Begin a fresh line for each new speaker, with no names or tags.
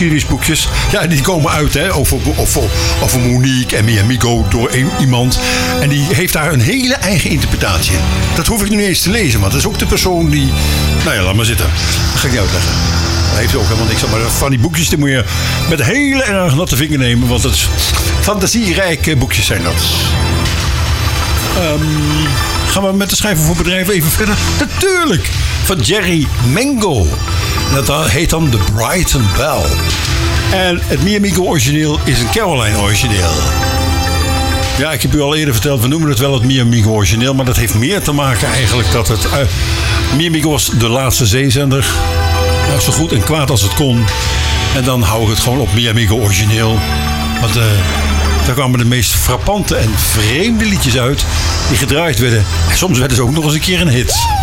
geschiedenisboekjes. Ja, die komen uit hè, over Monique en Mi Amigo door iemand. En die heeft daar een hele eigen interpretatie in. Dat hoef ik nu niet eens te lezen, want dat is ook de persoon die... Nou ja, laat maar zitten. Dat ga ik niet uitleggen. Dat heeft ook helemaal niks. Maar van die boekjes die moet je met een hele erg natte vinger nemen, want het is fantasierijke boekjes zijn dat. Gaan we met de schrijver voor bedrijven even verder? Natuurlijk! Van Jerry Mango. Dat heet dan The Brighton Bell. En het Mi Amigo origineel is een Caroline origineel. Ja, ik heb u al eerder verteld, we noemen het wel het Mi Amigo origineel, maar dat heeft meer te maken eigenlijk dat het... Mi Amigo was de laatste zeezender. Zo goed en kwaad als het kon. En dan hou ik het gewoon op Mi Amigo origineel. Want daar kwamen de meest frappante en vreemde liedjes uit die gedraaid werden. En soms werden ze ook nog eens een keer een hit.